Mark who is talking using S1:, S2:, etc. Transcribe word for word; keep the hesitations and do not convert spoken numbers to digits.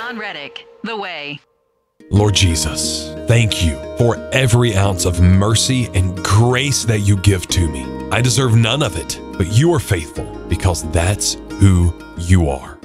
S1: John Reddick, The Way.
S2: Lord Jesus, thank you for every ounce of mercy and grace that you give to me. I deserve none of it, but you are faithful because that's who you are.